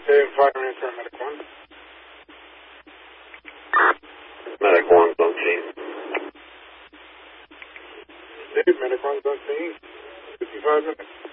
Okay, 5 minutes for Medic 1. Medic 1's on scene. Dave, Medic 1's on scene. 55 minutes.